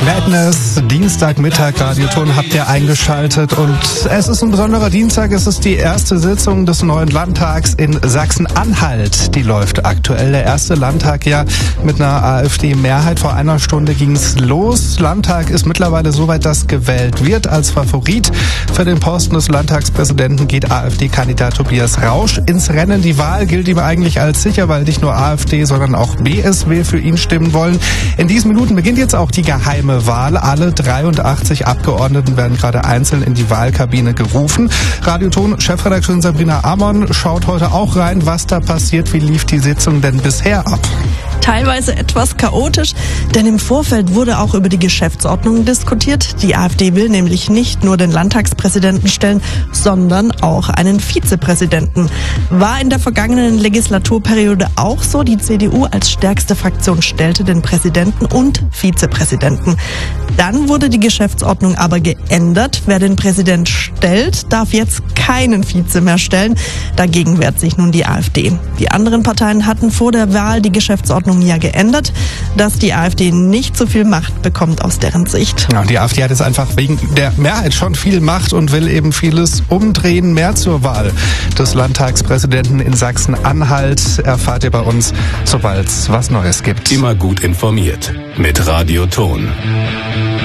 Madness, Dienstagmittag, Radioton habt ihr eingeschaltet und es ist ein besonderer Dienstag, es ist die erste Sitzung des neuen Landtags in Sachsen-Anhalt. Die läuft aktuell, der erste Landtag ja mit einer AfD-Mehrheit. Vor einer Stunde ging's los. Landtag ist mittlerweile soweit, dass gewählt wird. Als Favorit für den Posten des Landtagspräsidenten geht AfD-Kandidat Tobias Rausch ins Rennen. Die Wahl gilt ihm eigentlich als sicher, weil nicht nur AfD, sondern auch BSW für ihn stimmen wollen. In diesen Minuten beginnt jetzt auch die geheime Wahl. Alle 83 Abgeordneten werden gerade einzeln in die Wahlkabine gerufen. Radioton-Chefredakteurin Sabrina Amon schaut heute auch rein, was da passiert. Wie lief die Sitzung denn bisher ab? Teilweise etwas chaotisch, denn im Vorfeld wurde auch über die Geschäftsordnung diskutiert. Die AfD will nämlich nicht nur den Landtagspräsidenten stellen, sondern auch einen Vizepräsidenten. War in der vergangenen Legislaturperiode auch so. Die CDU als stärkste Fraktion stellte den Präsidenten und Vizepräsidenten. Dann wurde die Geschäftsordnung aber geändert. Wer den Präsident stellt, darf jetzt keinen Vize mehr stellen. Dagegen wehrt sich nun die AfD. Die anderen Parteien hatten vor der Wahl die Geschäftsordnung ja geändert, dass die AfD nicht so viel Macht bekommt aus deren Sicht. Ja, die AfD hat jetzt einfach wegen der Mehrheit schon viel Macht und will eben vieles umdrehen. Mehr zur Wahl des Landtagspräsidenten in Sachsen-Anhalt erfahrt ihr bei uns, sobald es was Neues gibt. Immer gut informiert mit Radioton.